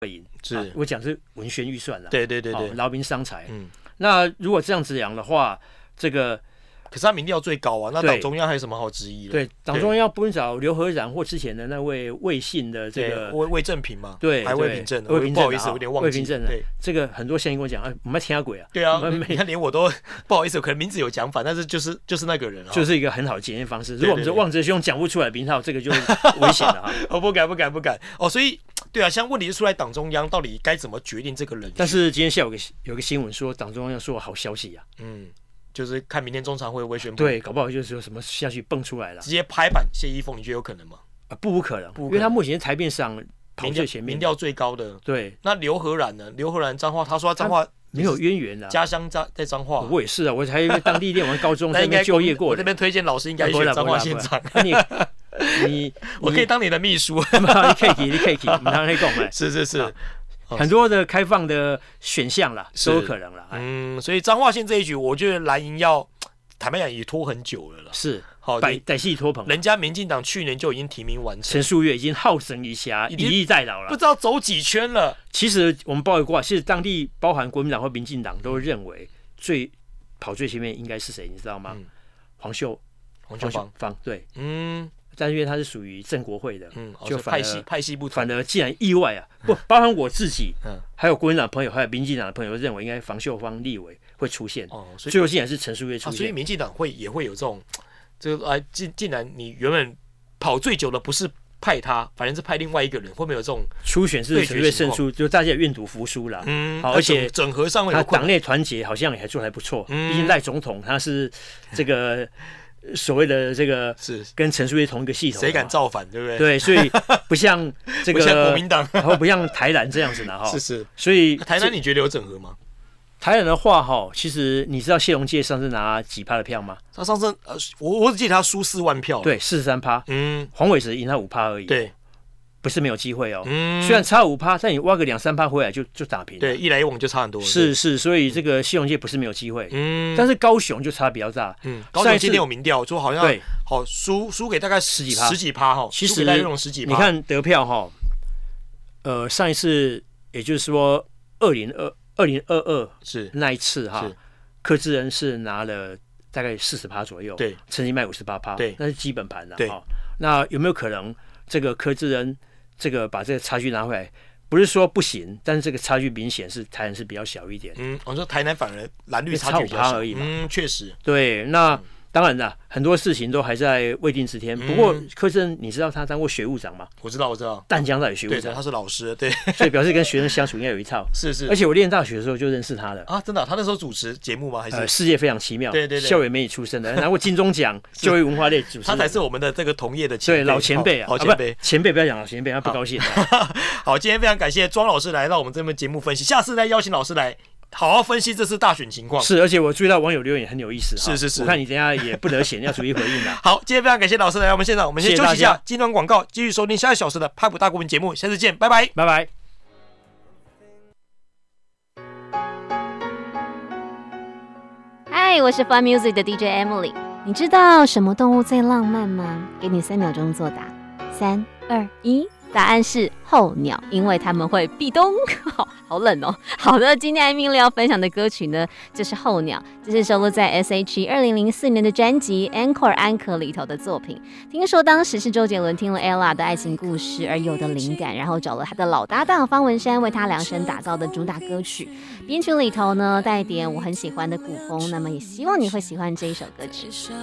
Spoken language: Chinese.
是我讲是文宣预算啦， 对， 劳民伤财。那如果这样子讲的话，这个可是他民调最高啊，那党中央还有什么好质疑的？ 对，党中央不能找刘和然或之前的那位魏姓的这个魏正平嘛， 对， 还魏平正，不好意思，我有点忘记。 魏平正，对，这个很多县民跟我讲，我们听鬼啊， 对啊，你看连我都不好意思，可能名字有讲反，但是就是那个人， 就是一个很好的检验方式。如果我们说望哲兄讲不出来名号，这个就危险了哈。 不敢哦，所以对啊，像问题是出来党中央到底该怎么决定这个人？ 但是今天下午有个新闻说，党中央说好消息啊， 就是看明天中常会不会宣布。 对，搞不好就是有什么消息蹦出来了， 直接拍板谢依凤，你觉得有可能吗？ 不可能，因为他目前台面上跑最前面， 民调最高的。对，那刘和然呢？刘和然彰化，他说他彰化没有渊源啊， 家乡在彰化。 我也是啊，我才当地练完高中在那边就业过。 我这边推荐老师应该选彰化县长。我可以当你的秘书。 你可以，你可以讲哎。 是。 很多的开放的选项啦，都有可能啦。 所以彰化县这一局，我觉得蓝营要坦白讲也拖很久了啦。 是，好，歹戏拖棚。 人家民进党去年就已经提名完成， 陈树岳已经好整以暇，以逸待劳了， 不知道走几圈了。 其实我们报一卦，其实当地包含国民党或民进党都认为跑最前面应该是谁，你知道吗？黄秀芳，对，但是因为他是属于正国会的，就派系不同， 反而既然意外啊，不包含我自己，还有国民党朋友，还有民进党的朋友认为应该黄秀芳立委会出现，最后竟然是陈树岳出现， 所以民进党也会有这种，竟然你原本跑最久的不是派他，反正是派另外一个人，会不会有这种初选是陈树岳胜出，就大家也愿赌服输啦。 而且整合上他党内团结好像也还做得还不错，毕竟赖总统他是这个。所谓的这个是跟陈树岳同一个系统， 谁敢造反，对不对？ 对，所以不像这个不像国民党， 然后不像台南这样子的哈。 是， 所以台南你觉得有整合吗？ 台南的话哈，其实你知道谢龙介上次拿几趴的票吗？ 他上次我只记得他输4万票， 对，43%。黄伟哲赢他5%而已。对。不是没有机会哦，虽然差5%，但你挖个2-3%回来就打平了。 对，一来一往就差很多了。 是，所以这个西龙界不是没有机会，但是高雄就差比较大。 高雄今天有民调说好像好输给大概十几趴哈， 其实 10几趴。 你看得票哈，上一次也就是说2022是那一次哈，柯志恩是拿了大概40%左右，对，陈其迈58%，对，那是基本盘了哈。那有没有可能这个柯志恩？这个把这个差距拿回来，不是说不行，但是这个差距明显是台南是比较小一点。 我说台南反而蓝绿差距比较小而已嘛。 确实。 对，那当然了，很多事情都还在未定之天。不过柯志恩，你知道他当过学务长吗？ 我知道。 淡江大学学务长， 他是老师，对， 所以表示跟学生相处应该有一套。 是。 而且我念大学的时候就认识他了啊，真的，他那时候主持节目吗？还是世界非常奇妙？对，校园媒体出身的，拿过金钟奖就业文化类主持人， 他才是我们的这个同业的前辈， 对，老前辈啊， 老前辈， 前辈不要讲老前辈，他不高兴。 好，今天非常感谢庄老师来到我们这边节目分析，下次再邀请老师来。好好分析这次大选情况。 是，而且我注意到网友留言也很有意思。 是， 我看你等一下也不得闲，要逐一回应了。 好，今天非常感谢老师来到我们现场，我们先休息一下，进段广告，继续收听下1小时的派普大国民节目，下次见，拜拜， 拜拜。 嗨，我是 Fun Music 的 DJ Emily。你知道什么动物最浪漫吗？给你3秒钟作答，3、2、1。答案是候鸟，因为他们会壁咚，好冷哦。好的，今天艾米丽要分享的歌曲呢，就是候鸟，这是收录在 S.H.E 2004年的专辑《Anchor 安可》里头的作品。听说当时是周杰伦听了 Ella 的爱情故事而有的灵感，然后找了他的老搭档方文山为他量身打造的主打歌曲。编曲里头呢带点我很喜欢的古风，那么也希望你会喜欢这一首歌曲。